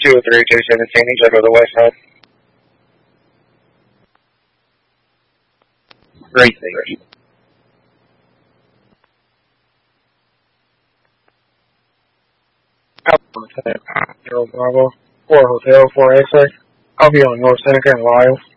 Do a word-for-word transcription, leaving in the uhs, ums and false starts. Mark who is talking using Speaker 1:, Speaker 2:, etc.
Speaker 1: two oh three, two seventeen, he's over the west side. Great thing. Alpha Bravo, four Hotel, four X-ray. I'll be on North Seneca and Lyle.